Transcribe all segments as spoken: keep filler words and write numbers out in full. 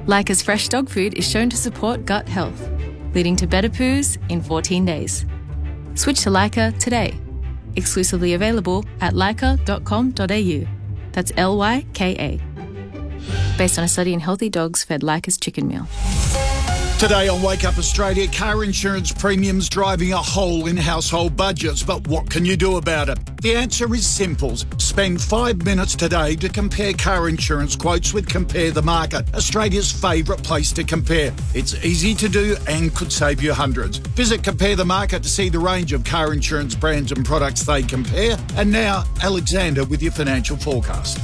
Leica's fresh dog food is shown to support gut health, leading to better poos in fourteen days. Switch to Leica today. Exclusively available at leica dot com dot a u. That's L Y K A. Based on a study in healthy dogs fed Leica's chicken meal. Today on Wake Up Australia, car insurance premiums driving a hole in household budgets. But what can you do about it? The answer is simple. Spend five minutes today to compare car insurance quotes with Compare the Market, Australia's favourite place to compare. It's easy to do and could save you hundreds. Visit Compare the Market to see the range of car insurance brands and products they compare. And now, Alexander with your financial forecast.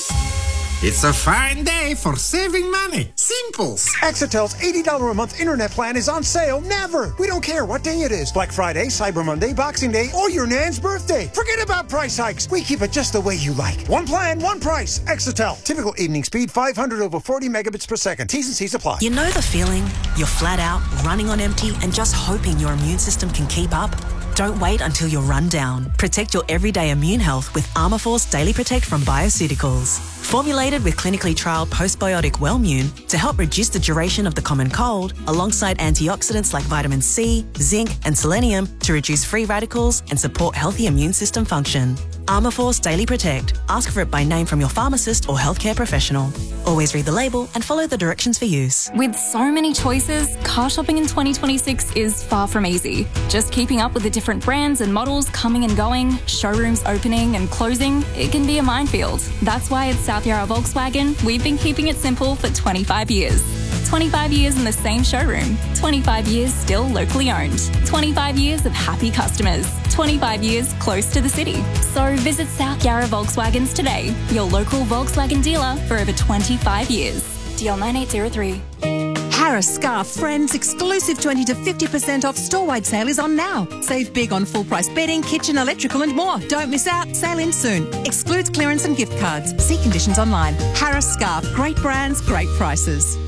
It's a fine day for saving money. Simples. Exetel's eighty dollars a month internet plan is on sale never. We don't care what day it is. Black Friday, Cyber Monday, Boxing Day, or your nan's birthday. Forget about price hikes. We keep it just the way you like. One plan, one price. Exetel. Typical evening speed, five hundred over forty megabits per second. T's and C's apply. You know the feeling? You're flat out, running on empty, and just hoping your immune system can keep up? Don't wait until you're run down. Protect your everyday immune health with Armourforce Daily Protect from Bioceuticals. Formulated with clinically trialled postbiotic Wellmune to help reduce the duration of the common cold, alongside antioxidants like vitamin C, zinc and selenium to reduce free radicals and support healthy immune system function. Armourforce Daily Protect. Ask for it by name from your pharmacist or healthcare professional. Always read the label and follow the directions for use. With so many choices, car shopping in twenty twenty-six is far from easy. Just keeping up with the different brands and models coming and going, showrooms opening and closing, it can be a minefield. That's why at South Yarra Volkswagen, we've been keeping it simple for twenty-five years. twenty-five years in the same showroom. twenty-five years still locally owned. twenty-five years of happy customers. twenty-five years close to the city. So visit South Yarra Volkswagens today, your local Volkswagen dealer for over twenty-five years. D L nine eight zero three. Harris Scarf Friends exclusive twenty to fifty percent off store-wide sale is on now. Save big on full-price bedding, kitchen, electrical and more. Don't miss out. Sale ends soon. Excludes clearance and gift cards. See conditions online. Harris Scarf. Great brands, great prices.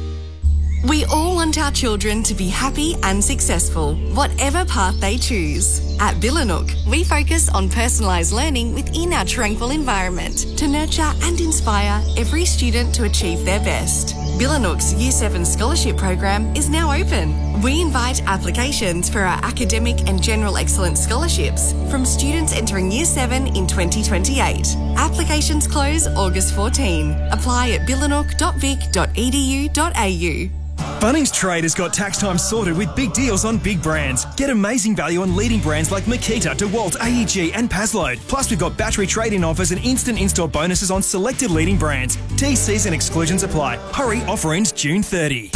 We all want our children to be happy and successful, whatever path they choose. At Billanook, we focus on personalised learning within our tranquil environment to nurture and inspire every student to achieve their best. Billanook's Year seven Scholarship Program is now open. We invite applications for our academic and general excellence scholarships from students entering Year seven in twenty twenty-eight. Applications close August fourteenth. Apply at billanook dot vic dot e d u dot a u. Bunnings Trade has got tax time sorted with big deals on big brands. Get amazing value on leading brands like Makita, DeWalt, A E G and Pazload. Plus we've got battery trade-in offers and instant install bonuses on selected leading brands. T Cs and exclusions apply. Hurry, offer ends June thirtieth.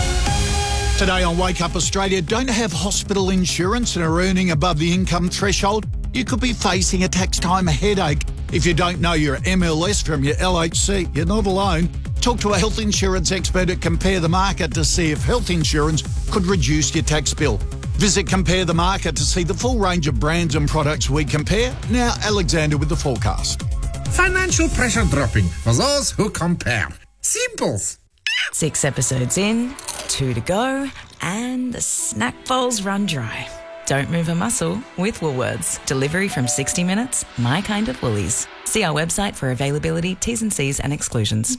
Today on Wake Up Australia, don't have hospital insurance and are earning above the income threshold? You could be facing a tax time headache. If you don't know your M L S from your L H C, you're not alone. Talk to a health insurance expert at Compare the Market to see if health insurance could reduce your tax bill. Visit Compare the Market to see the full range of brands and products we compare. Now, Alexander with the forecast. Financial pressure dropping for those who compare. Simples. Six episodes in, two to go, and the snack bowls run dry. Don't move a muscle with Woolworths. Delivery from sixty minutes, my kind of Woolies. See our website for availability, T's and C's and exclusions.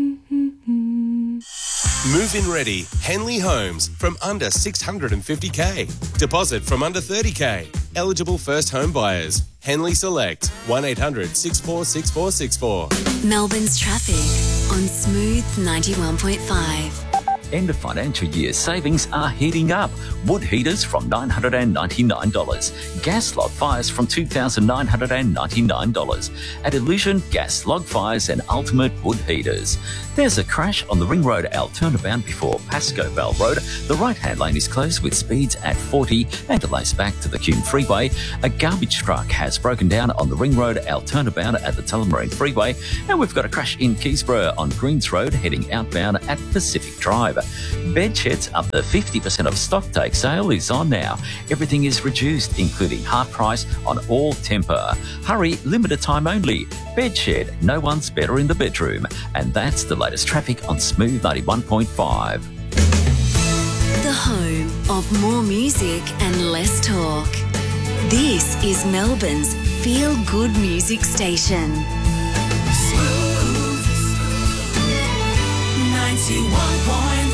Move-in ready, Henley Homes from under six hundred fifty thousand. Deposit from under thirty thousand. Eligible first home buyers. Henley Select, one eight hundred six four six four six four. Melbourne's traffic on Smooth ninety-one point five. End of financial year savings are heating up. Wood heaters from nine hundred ninety-nine dollars. Gas log fires from two thousand nine hundred ninety-nine dollars. At Illusion Gas Log Fires and Ultimate Wood Heaters. There's a crash on the Ring Road L turnabout before Pascoe Vale Road. The right-hand lane is closed with speeds at forty and delays back to the Kuhn Freeway. A garbage truck has broken down on the Ring Road L turnabout at the Tullamarine Freeway. And we've got a crash in Keysborough on Greens Road heading outbound at Pacific Drive. Bedsheds up to fifty percent of stock take sale is on now. Everything is reduced, including half price on all Temper. Hurry, limited time only. Bedshed, no one's better in the bedroom. And that's the latest traffic on Smooth ninety-one point five. The home of more music and less talk. This is Melbourne's feel-good music station. Smooth ninety-one. ninety-one point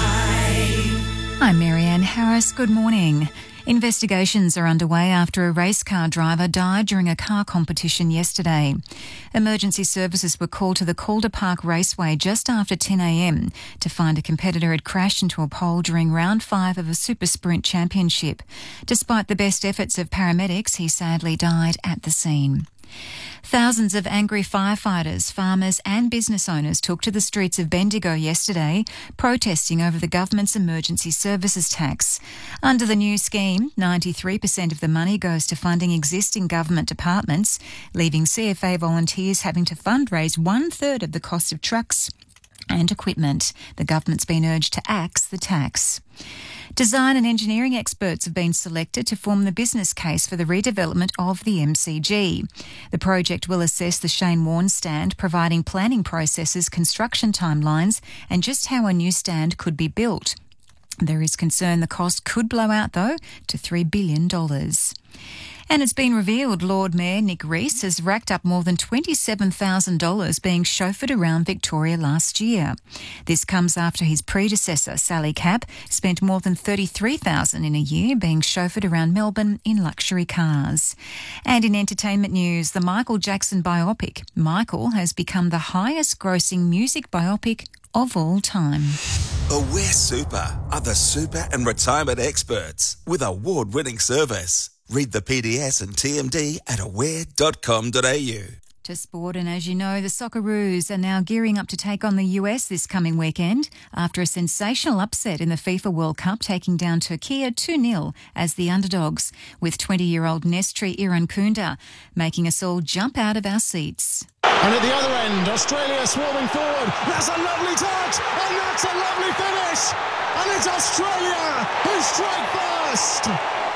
five. I'm Marianne Harris. Good morning. Investigations are underway after a race car driver died during a car competition yesterday. Emergency services were called to the Calder Park Raceway just after ten a.m. to find a competitor had crashed into a pole during round five of a super sprint championship. Despite the best efforts of paramedics, he sadly died at the scene. Thousands of angry firefighters, farmers and business owners took to the streets of Bendigo yesterday, protesting over the government's emergency services tax. Under the new scheme, ninety-three percent of the money goes to funding existing government departments, leaving C F A volunteers having to fundraise one-third of the cost of trucks and equipment. The government's been urged to axe the tax. Design and engineering experts have been selected to form the business case for the redevelopment of the M C G. The project will assess the Shane Warne stand, providing planning processes, construction timelines, and just how a new stand could be built. There is concern the cost could blow out, though, to three billion dollars. And it's been revealed Lord Mayor Nick Rees has racked up more than twenty-seven thousand dollars being chauffeured around Victoria last year. This comes after his predecessor, Sally Capp, spent more than thirty-three thousand dollars in a year being chauffeured around Melbourne in luxury cars. And in entertainment news, the Michael Jackson biopic, Michael, has become the highest grossing music biopic of all time. Aware Super are the super and retirement experts with award-winning service. Read the P D S and T M D at aware dot com dot a u. To sport, and as you know, the Socceroos are now gearing up to take on the U S this coming weekend after a sensational upset in the FIFA World Cup, taking down Turkey two nil as the underdogs, with twenty-year-old Nestri Irankunda making us all jump out of our seats. And at the other end, Australia swarming forward. That's a lovely touch, and that's a lovely finish. And it's Australia who strike first.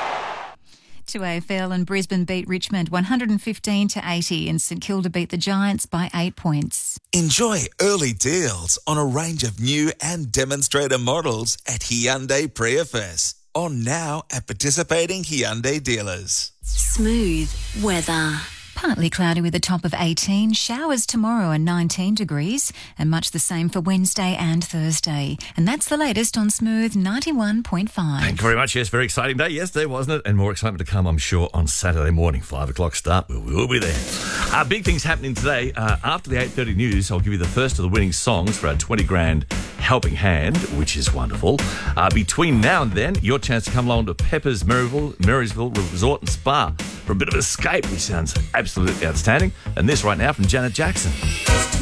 To A F L, and Brisbane beat Richmond one hundred fifteen to eighty, and St Kilda beat the Giants by eight points. Enjoy early deals on a range of new and demonstrator models at Hyundai Prius. On now at participating Hyundai dealers. Smooth weather. Partly cloudy with a top of eighteen, showers tomorrow and nineteen degrees, and much the same for Wednesday and Thursday. And that's the latest on Smooth ninety-one point five. Thank you very much. Yes, very exciting day yesterday, wasn't it? And more excitement to come, I'm sure, on Saturday morning, five o'clock start. We will be there. Uh, big things happening today. Uh, after the eight thirty news, I'll give you the first of the winning songs for our twenty grand helping hand, which is wonderful. Uh, between now and then, your chance to come along to Pepper's Marysville, Marysville Resort and Spa for a bit of escape, which sounds absolutely outstanding. And this right now from Janet Jackson.